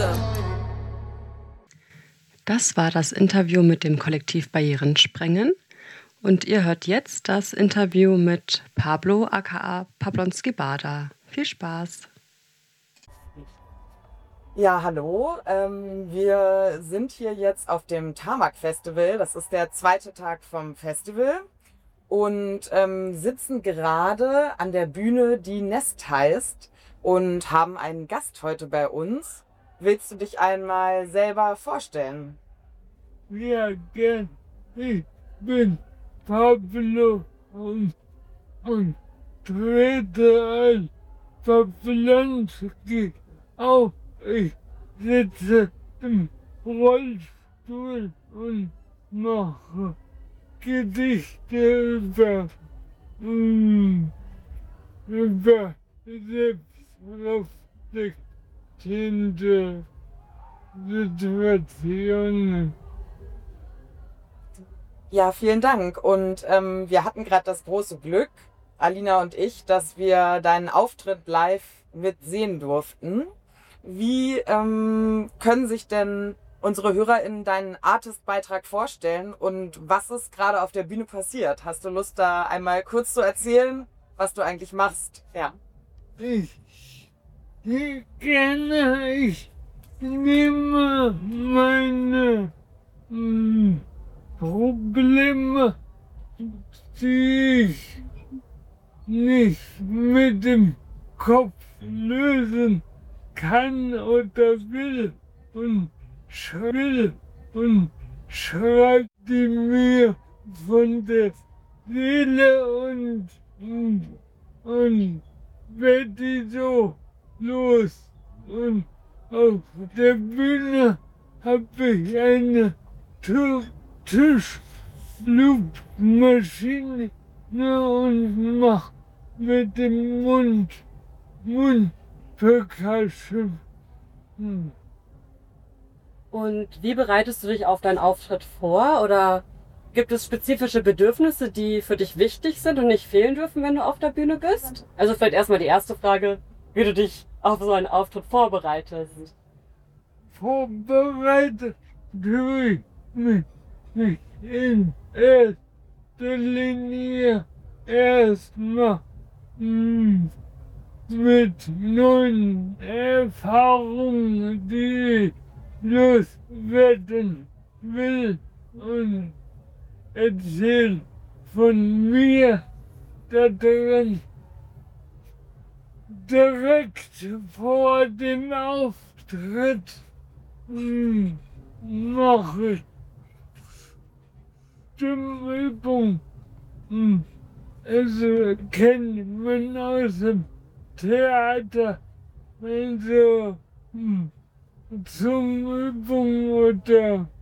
Pause. Das war das Interview mit dem Kollektiv Barrieren sprengen. Und ihr hört jetzt das Interview mit Pablo aka Pablonski Bada. Viel Spaß! Ja, hallo. Wir sind hier jetzt auf dem Tarmac Festival. Das ist der zweite Tag vom Festival. Und sitzen gerade an der Bühne, die Nest heißt, und haben einen Gast heute bei uns. Willst du dich einmal selber vorstellen? Ja, gern. Ich bin Pablo und trete als Pablonski auf. Ich sitze im Rollstuhl und mache Gedichte über selbstreflektierende Situationen. Ja, vielen Dank. Und wir hatten gerade das große Glück, Alina und ich, dass wir deinen Auftritt live mitsehen durften. Wie können sich denn unsere HörerInnen deinen Artist-Beitrag vorstellen und was ist gerade auf der Bühne passiert? Hast du Lust, da einmal kurz zu erzählen, was du eigentlich machst? Ja. Ich nehme meine Probleme, die ich nicht mit dem Kopf lösen kann oder will und schreibe die mir von der Seele und werd die so los. Und auf der Bühne habe ich eine Tischluftmaschine und mach mit dem Mundpercussion. Und wie bereitest du dich auf deinen Auftritt vor? Oder gibt es spezifische Bedürfnisse, die für dich wichtig sind und nicht fehlen dürfen, wenn du auf der Bühne bist? Also vielleicht erstmal die erste Frage, wie du dich auf so einen Auftritt vorbereitest. Vorbereitet tue ich mich in erster Linie erstmal mit neuen Erfahrungen, die ich loswerden will und erzähl von mir da drin. Direkt vor dem Auftritt mache ich Stimmübung. Also kennt man aus dem Theater, also zum Übung oder